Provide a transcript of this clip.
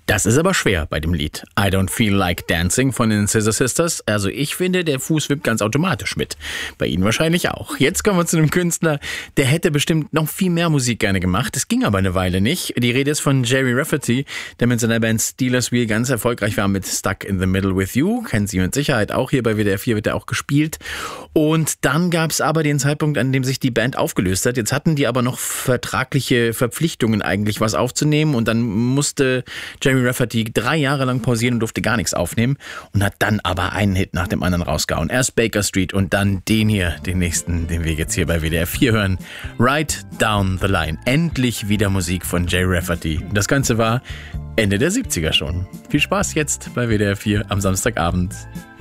Das ist aber schwer bei dem Lied. I Don't Feel Like Dancing von den Scissor Sisters. Also ich finde, der Fuß wippt ganz automatisch mit. Bei Ihnen wahrscheinlich auch. Jetzt kommen wir zu einem Künstler, der hätte bestimmt noch viel mehr Musik gerne gemacht. Es ging aber eine Weile nicht. Die Rede ist von Gerry Rafferty, der mit seiner Band Steelers Wheel ganz erfolgreich war mit Stuck in the Middle with You. Kennen Sie mit Sicherheit auch. Hier bei WDR 4 wird er auch gespielt. Und dann gab es aber den Zeitpunkt, an dem sich die Band aufgelöst hat. Jetzt hatten die aber noch vertragliche Verpflichtungen eigentlich, was aufzunehmen. Und dann musste Gerry Rafferty 3 Jahre lang pausieren und durfte gar nichts aufnehmen und hat dann aber einen Hit nach dem anderen rausgehauen. Erst Baker Street und dann den hier, den nächsten, den wir jetzt hier bei WDR 4 hören. Right Down the Line. Endlich wieder Musik von Gerry Rafferty. Das Ganze war Ende der 70er schon. Viel Spaß jetzt bei WDR 4 am Samstagabend.